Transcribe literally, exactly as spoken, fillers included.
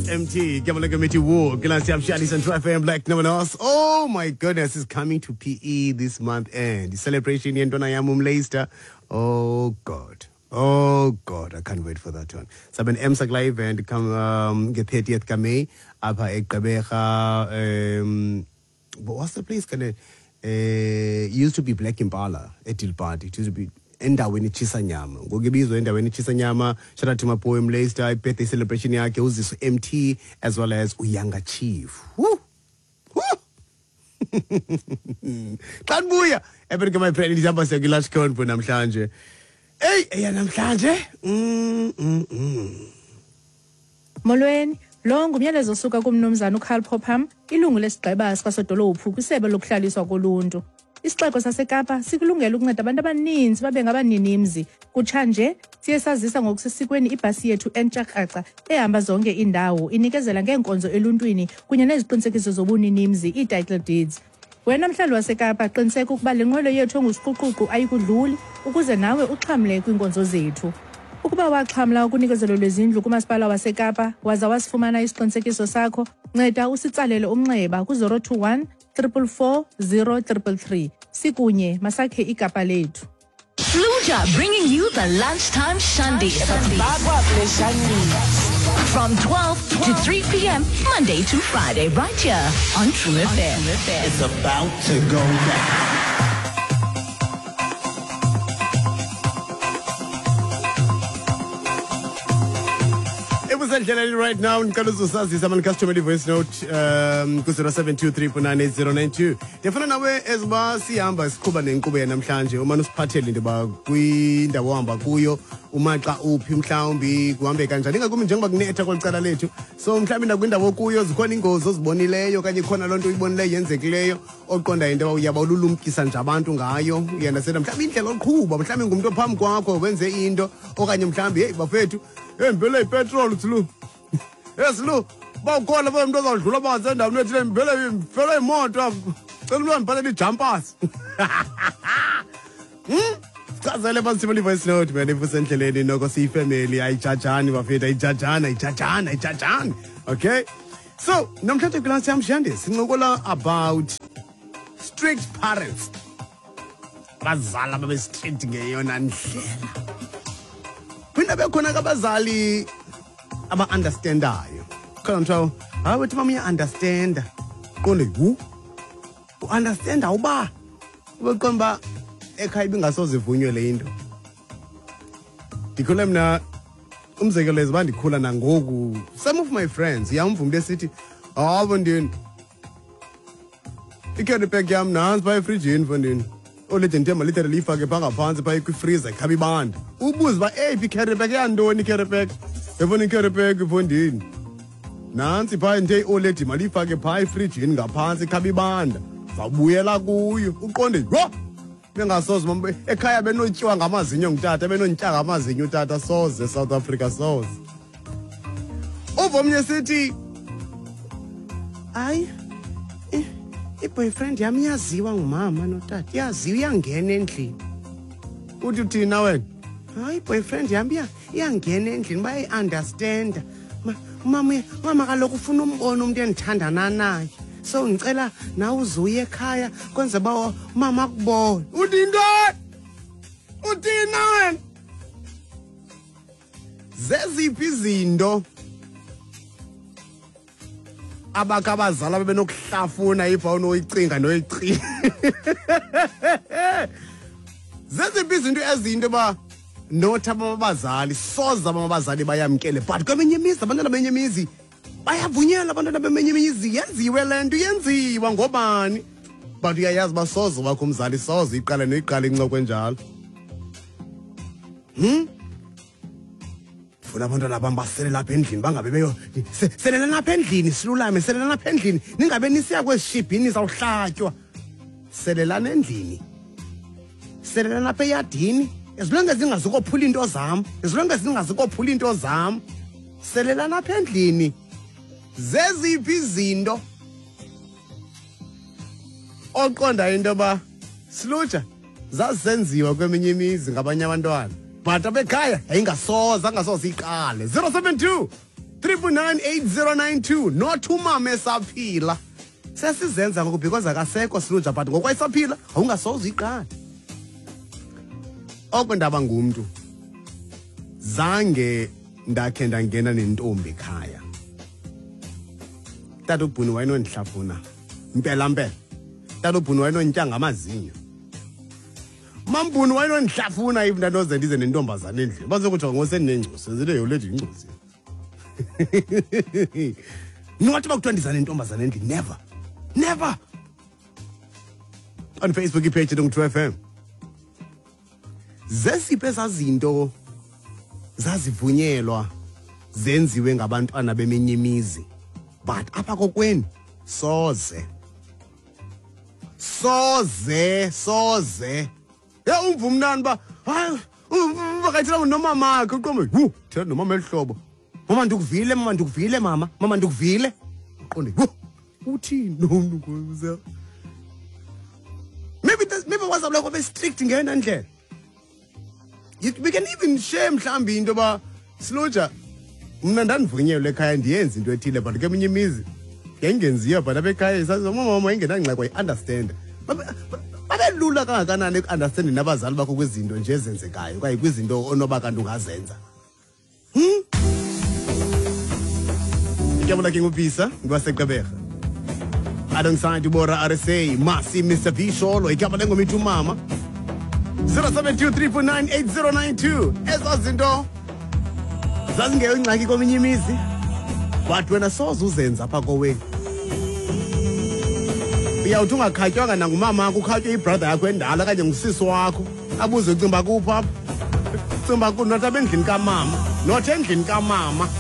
M T. Kamalaka War. Galaxy Shadi Central F M Black no one else. Oh my goodness, it's coming to P E this month and the celebration in Donayamum Leicester. Oh God. Oh God, I can't wait for that one. Saben M S A G live and come um get thirtieth Kame. Apa Ekabeha um what's the place gonna uh used to be Black Impala Etil Party. It used to be endaweni chisa nyama ngokubizwa endaweni chisa nyama. Shout out to my poem Leicester birthday celebration yakhe uziso M T as well as uYanga Chief. Woo woo Kanbuya ebeke my friend isihamba sekulash convo namhlanje. Hey eya namhlanje mm mm Molweni lo ngumyalezo osuka kumnumzana uKarl Popham ilungu lesigqeba sikasodolophu kwisebe lokuhlaliswa koluntu. Isixeko saseKapa sikulungela ukunceda abantu abaninzi babe ngabaninimzi. Kutshanje siye sazisa ngokusesikweni ibhasi yethu entshakaca ehamba zonke indawo inikezela ngeenkonzo eluntwini kunye neziqinisekiso zobuninimzi i-title deeds. Wena mhlali waseKapa qiniseka ukuba le nqwelo yethu ongusiquququ ayikudluli ukuze nawe uxhamle kwinkonzo zethu. Ukuba waxhamla ukunikezelo lwezindlu kumasipala waseKapa waza wasifumana isiqinisekiso sakho, nceda usitsalele umnxeba ku zero two one four four four zero three three. Sikunye masakhe iKapa lethu. Fluja bringing you the lunchtime Shandi from twelve to three p m Monday to Friday right here on True F M. It's about to go down. Right now, Nkaluzu customary voice note um zero seven two three four nine eight zero nine two. Defana nawe ezba sihamba sikhuba nenkube namhlanje uma usiphathele into ba kwindawo hamba kuyo uma xa uphi mhlawumbi kuhambe kanjani ngakumi njengoba kunetha kwlicala lethu. So mhlawumbi nakwindawo kuyo zikhona ingozi ozibonileyo kanye khona lonto uyibonileyo yenzekileyo oqonda into uyaba ululumkisa nje abantu ngayo uyena sena mhlawumbi indlela oqhuba mhlawumbi ngumuntu ophambi kwakho wenze into okanye mhlawumbi hey bafethu hey mbele ipetrol uthulu yes lo bawukhona abantu azadlula amanzi endaweni ethile mbele mbele imoto cela uba mbhalele ijumpers hm chazele basimali voice note man ifusendleleni noko siyifamily ayijajani bafethu ayijajana ayijajana ayijajani. Okay, so namhlanje class yam Shandi sincokola about strict parents bazala babe strict ngeyona ndlela. Phinde bekhona abazali aba understandayo khona mthawu hayi wethi mama uya understand qonde hu u understand awuba ubeqomba ekhaya ibingasoze ivunywe le into. Ndikhule mina umzekelo eziba ndikhula nangoku some of my friends yamvuma lesithi hawo ndini ikhona ipack yam nansi pha efrijini fondini olede ndithemba literally ifake pha ngaphansi pha kwifreezer ikhaba ibanda ubuze ba eyiphi icarry pack yantoni icarry pack yabona icarry pack fondini nansi pha nje olede mali ifake pha efrijini ngaphansi ikhaba ibanda zawubuyela kuyo uqonde yho bengasoze mama ekhaya benotyiwa ngamazinyo ngutata benontyanga ngamazinyo utata soze South Africa soze uvomnye sithi hayi i-boyfriend yami yaziwa ngumama notata yaziwa iyangena endlini. Uthi uthina wena hayi i-boyfriend yami iyangena endlini bayi-understanda mama mama kaloku ufuna umbona umuntu endithandana naye so ngicela nawe uzuye ekhaya kwenze ba mama akubone. Uthi ntoni uthina wena zeziphi izinto abakabazala bebenokuhlafuna iphone oyicinga noyicinga zeziphi izinto ezinto ba nothi ababazali soza ababazali bayamkele but kweminye imizi abantwana benye imizi bayavunyela abantwana bemenye imizi yenziwe le nto yenziwa ngobani but uyayazi basoze wakho umzali soze iqala noyiqala incoko njalo. hm funa abantwana bam basele lapha endlini bangabe beyo selela lapha endlini silulame selela lapha endlini ningabe nisiya kwesishibhini zawuhlatywa selelana endlini selela lapha eyadini ezilonge zingazukophula into zam ezilonge zingazukophula into zam selela lapha endlini. Zeziphi izinto oqonda into ba Sluja zazenziwa kweminye imizi ngabanye abantwana but abekhaya ayingasoza angasoze iqale. Zero seven two triple nine eight zero nine two. Not umama esaphila. Sesizenza ngoku because akasekho Siluja but ngokwayisaphila awungasoze iqala. Okundaba ngumuntu. Zange ndakhe ndangena nentombi ekhaya. Tata uBhuni wayinondihlafuna. Impela mpela. Tata uBhuni wayinontyanga amazinyo. Mambuni wayinondihlafuna even ndanoze ndize nentombazana endlini. Bazokuthi ngosenengcuso zile yolethi ingcuso. Nothi bakuthiwa ndiza nentombazana endlini never. Never. On Facebook page of two F M. Zesiphi ezazinto zazivunyelwa zenziwe ngabantwana beminye imizi. But apha kokweni soze. Soze, soze. Ya umvumnani ba, hayi, ubakathela nomama wakhe uqombe. Hu, thela nomama elihlobo. Mama ndikuvile, mama ndikuvile mama, mama ndikuvile. Uqonde. Hu. Uthini nomntu ngokuza? Maybe this, maybe was a lot of strict ngena ndlela. We can even share mhlambi into ba Siluja mina ndandivunyelwe ekhaya ndiyenza into ethile but keminye imizi yangenziwa but abekhaya sazo mama ingenangxeko I understand. Babelula kangakanani ukunderstand nabazali bakho kwezinto nje ezenzekayo kwaye kwizinto onoba kanti ungazenza. Hm? Ngiyabona ke ngubisa ngwaseqebega. Alongside Bora R S A, Masi Mister V Sholo, ikaba lengo mithi umama. zero seven two three four nine eight zero nine two. Ezazinto zazingeyo ingxaki kweminye imizi. But wena soze uzenza apha koweni. Uyawuthi ungakhatywanga nangumama wakho ukhatywe ibrother yakho endala kanye ngusisi wakho. Abuze ucimba kuphi apha. Ucimba ku not abendlini kamama, not endlini kamama.